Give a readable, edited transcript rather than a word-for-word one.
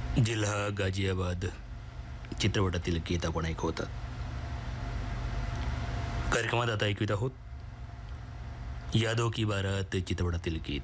जिल्हा गाझियाबाद चित्रपटातील गीत आपण ऐकवतात. कार्यक्रमात आता ऐकवित आहोत यादो की बारात चित्रपटातील गीत.